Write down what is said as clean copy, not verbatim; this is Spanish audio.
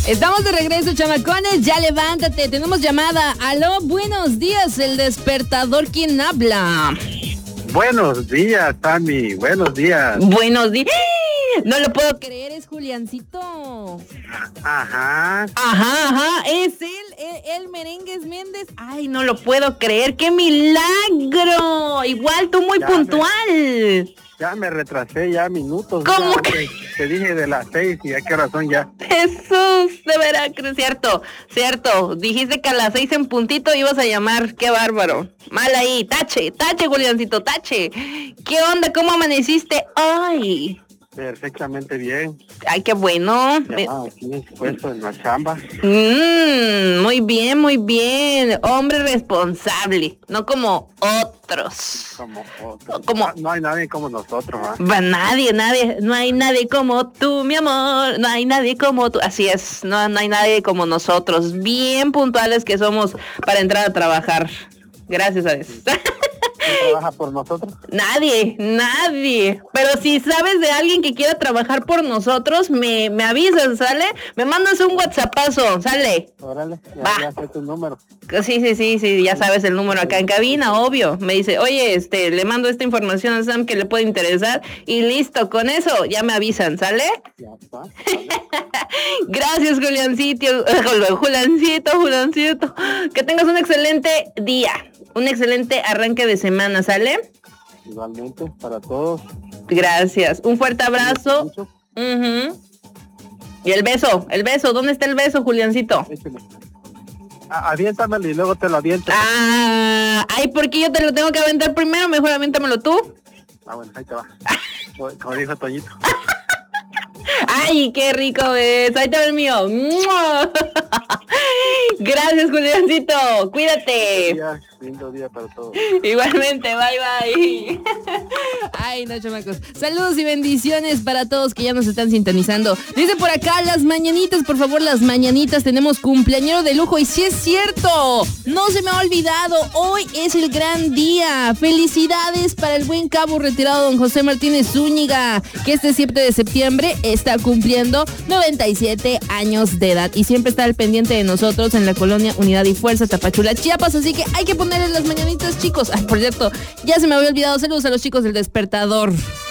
Estamos de regreso, chamacones. Ya levántate. Tenemos llamada. Aló, buenos días. El despertador, ¿quién habla? Buenos días, Tami. Buenos días. Buenos días. No lo puedo creer, es Juliancito. Ajá. Es él Merengues Méndez. Ay, no lo puedo creer, qué milagro. Igual tú muy puntual. Ya me retrasé ya minutos. ¿Cómo ya, que? Te dije de las 6 y a qué razón ya. Jesús, de Veracruz, cierto. Dijiste que a las 6 en puntito ibas a llamar, qué bárbaro. Mal ahí, tache, Juliancito, tache. ¿Qué onda? ¿Cómo amaneciste hoy? Perfectamente bien. Ay, qué bueno. Aquí puesto en la chamba. Muy bien. Hombre responsable, no como otros. No hay nadie como nosotros, ¿ah? Nadie. No hay nadie como tú, mi amor. No hay nadie como tú. Así es, no hay nadie como nosotros. Bien puntuales que somos para entrar a trabajar. Gracias a Dios. ¿Quién trabaja por nosotros? Nadie. Pero si sabes de alguien que quiera trabajar por nosotros, me avisas, ¿sale? Me mandas un WhatsAppazo, ¿sale? Órale, ya sé tu número. Sí, ya sabes el número acá en cabina, obvio. Me dice, oye, le mando esta información a Sam que le puede interesar y listo, con eso ya me avisan, ¿sale? Ya está. Gracias, Juliancito. Que tengas un excelente día. Un excelente arranque de semana, ¿sale? Igualmente, para todos. Gracias. Un fuerte abrazo. Y el beso. ¿Dónde está el beso, Juliancito? Aviéntamelo y luego te lo aviento. Ay, ¿por qué yo te lo tengo que aventar primero? Mejor aviéntamelo tú. Bueno, ahí te va. Como dijo Toñito. Ay, qué rico es. Ahí te va el mío. Gracias, Juliancito. Cuídate. Lindo día para todos. Igualmente, bye. Ay, no, chamacos. Saludos y bendiciones para todos que ya nos están sintonizando. Dice por acá, las mañanitas, por favor, las mañanitas. Tenemos cumpleañero de lujo y sí es cierto. No se me ha olvidado. Hoy es el gran día. Felicidades para el buen cabo retirado don José Martínez Zúñiga, que este 7 de septiembre está cumpliendo 97 años de edad y siempre está al pendiente de nosotros en la colonia Unidad y Fuerza, Tapachula, Chiapas. Así que hay que ponerle las mañanitas, chicos. Ay, por cierto, ya se me había olvidado. Saludos a los chicos del despertador.